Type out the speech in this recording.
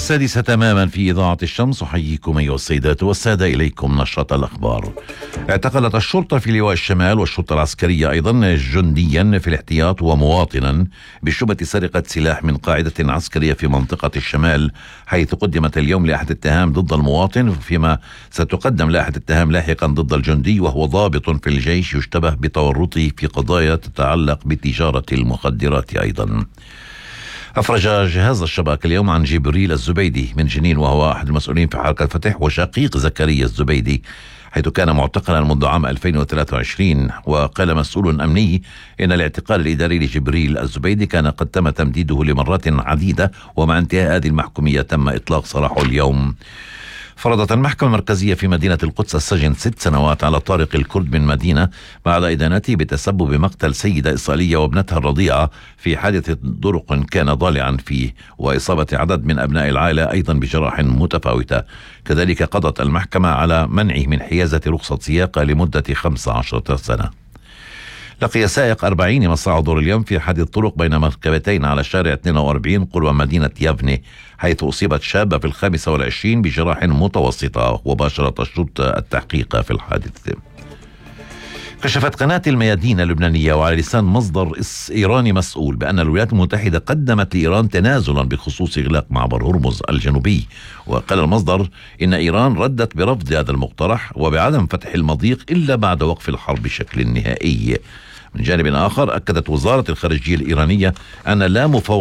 السادسة تماما في إذاعة الشمس. أحييكم أيها السيدات والسادة، إليكم نشرة الأخبار. اعتقلت الشرطة في لواء الشمال والشرطة العسكرية أيضا جنديا في الاحتياط ومواطنا بشبهة سرقة سلاح من قاعدة عسكرية في منطقة الشمال، حيث قدمت اليوم لائحة اتهام ضد المواطن، فيما ستقدم لائحة اتهام لاحقا ضد الجندي وهو ضابط في الجيش يشتبه بتورطه في قضايا تتعلق بتجارة المخدرات. أيضا أفرج جهاز الشباك اليوم عن جبريل الزبيدي من جنين، وهو أحد المسؤولين في حركة فتح وشقيق زكريا الزبيدي، حيث كان معتقلا منذ عام 2023. وقال مسؤول أمني إن الاعتقال الإداري لجبريل الزبيدي كان قد تم تمديده لمرات عديدة، ومع انتهاء هذه المحكومية تم إطلاق سراحه اليوم. فرضت المحكمة المركزية في مدينة القدس السجن 6 سنوات على طارق الكرد من مدينة بعد إدانته بتسبب مقتل سيدة إسرائيلية وابنتها الرضيعة في حادث طرق كان ضالعا فيه، وإصابة عدد من أبناء العائلة أيضا بجراح متفاوتة. كذلك قضت المحكمة على منعه من حيازة رخصة سياقة لمدة 15 سنة. لقي سائق 40 مصاع دور اليوم في حادث طرق بين مركبتين على شارع 42 قرب مدينة يافني، حيث أصيبت شابة في 25 بجراح متوسطة، وباشرت الشرطة التحقيق في الحادث. كشفت قناة الميادين اللبنانية وعلى لسان مصدر إيراني مسؤول بأن الولايات المتحدة قدمت لإيران تنازلا بخصوص إغلاق معبر هرمز الجنوبي. وقال المصدر إن إيران ردت برفض هذا المقترح وبعدم فتح المضيق إلا بعد وقف الحرب بشكل نهائي. من جانب آخر، أكدت وزارة الخارجية الإيرانية أن لا مفاوضة